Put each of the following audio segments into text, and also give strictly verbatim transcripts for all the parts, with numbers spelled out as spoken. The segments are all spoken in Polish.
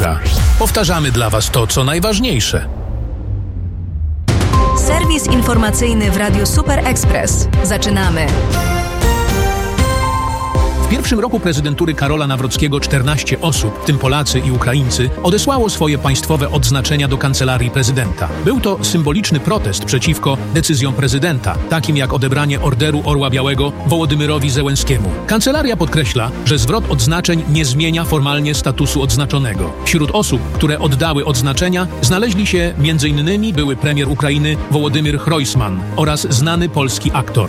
druga. Powtarzamy dla Was to, co najważniejsze. Serwis informacyjny w Radiu Super Express. Zaczynamy. W pierwszym roku prezydentury Karola Nawrockiego czternaście osób, w tym Polacy i Ukraińcy, odesłało swoje państwowe odznaczenia do Kancelarii Prezydenta. Był to symboliczny protest przeciwko decyzjom prezydenta, takim jak odebranie Orderu Orła Białego Wołodymyrowi Zełenskiemu. Kancelaria podkreśla, że zwrot odznaczeń nie zmienia formalnie statusu odznaczonego. Wśród osób, które oddały odznaczenia, znaleźli się między innymi były premier Ukrainy Wołodymyr Hrojsman oraz znany polski aktor.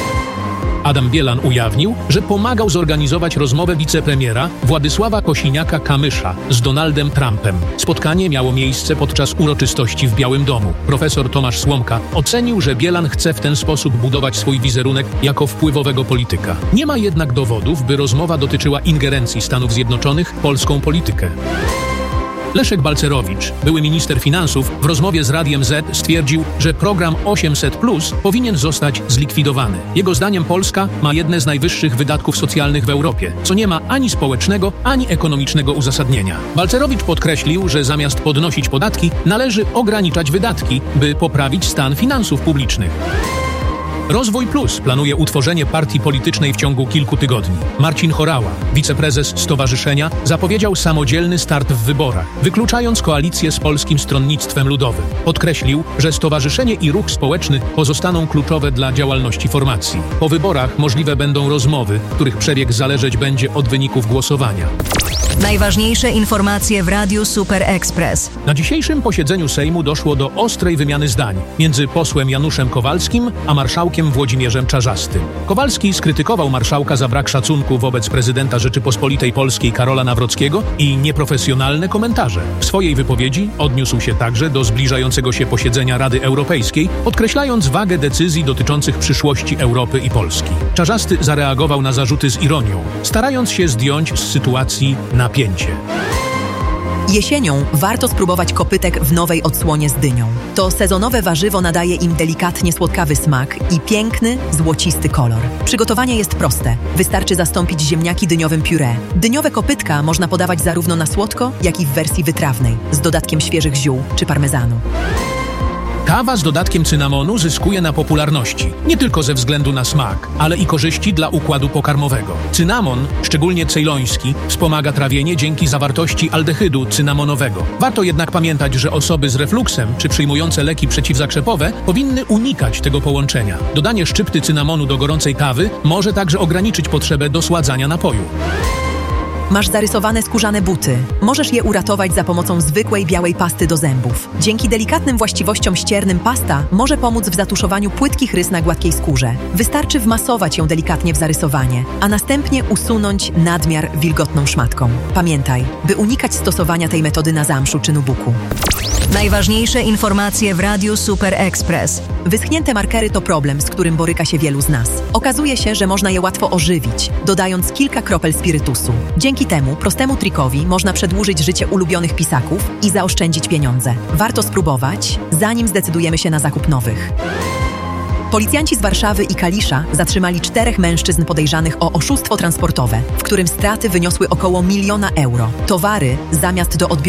Adam Bielan ujawnił, że pomagał zorganizować rozmowę wicepremiera Władysława Kosiniaka-Kamysza z Donaldem Trumpem. Spotkanie miało miejsce podczas uroczystości w Białym Domu. Profesor Tomasz Słomka ocenił, że Bielan chce w ten sposób budować swój wizerunek jako wpływowego polityka. Nie ma jednak dowodów, by rozmowa dotyczyła ingerencji Stanów Zjednoczonych w polską politykę. Leszek Balcerowicz, były minister finansów, w rozmowie z Radiem Z stwierdził, że program osiemset plus powinien zostać zlikwidowany. Jego zdaniem Polska ma jedne z najwyższych wydatków socjalnych w Europie, co nie ma ani społecznego, ani ekonomicznego uzasadnienia. Balcerowicz podkreślił, że zamiast podnosić podatki, należy ograniczać wydatki, by poprawić stan finansów publicznych. Rozwój Plus planuje utworzenie partii politycznej w ciągu kilku tygodni. Marcin Horała, wiceprezes stowarzyszenia, zapowiedział samodzielny start w wyborach, wykluczając koalicję z Polskim Stronnictwem Ludowym. Podkreślił, że stowarzyszenie i ruch społeczny pozostaną kluczowe dla działalności formacji. Po wyborach możliwe będą rozmowy, których przebieg zależeć będzie od wyników głosowania. Najważniejsze informacje w Radiu Super Express. Na dzisiejszym posiedzeniu Sejmu doszło do ostrej wymiany zdań między posłem Januszem Kowalskim a marszałkiem Włodzimierzem Czarzastym. Kowalski skrytykował marszałka za brak szacunku wobec prezydenta Rzeczypospolitej Polskiej Karola Nawrockiego i nieprofesjonalne komentarze. W swojej wypowiedzi odniósł się także do zbliżającego się posiedzenia Rady Europejskiej, podkreślając wagę decyzji dotyczących przyszłości Europy i Polski. Czarzasty zareagował na zarzuty z ironią, starając się zdjąć z sytuacji napięcie. Jesienią warto spróbować kopytek w nowej odsłonie z dynią. To sezonowe warzywo nadaje im delikatnie słodkawy smak i piękny, złocisty kolor. Przygotowanie jest proste. Wystarczy zastąpić ziemniaki dyniowym puree. Dyniowe kopytka można podawać zarówno na słodko, jak i w wersji wytrawnej, z dodatkiem świeżych ziół czy parmezanu. Kawa z dodatkiem cynamonu zyskuje na popularności, nie tylko ze względu na smak, ale i korzyści dla układu pokarmowego. Cynamon, szczególnie cejloński, wspomaga trawienie dzięki zawartości aldehydu cynamonowego. Warto jednak pamiętać, że osoby z refluksem czy przyjmujące leki przeciwzakrzepowe powinny unikać tego połączenia. Dodanie szczypty cynamonu do gorącej kawy może także ograniczyć potrzebę dosładzania napoju. Masz zarysowane skórzane buty. Możesz je uratować za pomocą zwykłej białej pasty do zębów. Dzięki delikatnym właściwościom ściernym pasta może pomóc w zatuszowaniu płytkich rys na gładkiej skórze. Wystarczy wmasować ją delikatnie w zarysowanie, a następnie usunąć nadmiar wilgotną szmatką. Pamiętaj, by unikać stosowania tej metody na zamszu czy nubuku. Najważniejsze informacje w Radiu Super Express. Wyschnięte markery to problem, z którym boryka się wielu z nas. Okazuje się, że można je łatwo ożywić, dodając kilka kropel spirytusu. Dzięki temu prostemu trikowi można przedłużyć życie ulubionych pisaków i zaoszczędzić pieniądze. Warto spróbować, zanim zdecydujemy się na zakup nowych. Policjanci z Warszawy i Kalisza zatrzymali czterech mężczyzn podejrzanych o oszustwo transportowe, w którym straty wyniosły około miliona euro. Towary zamiast do odbioru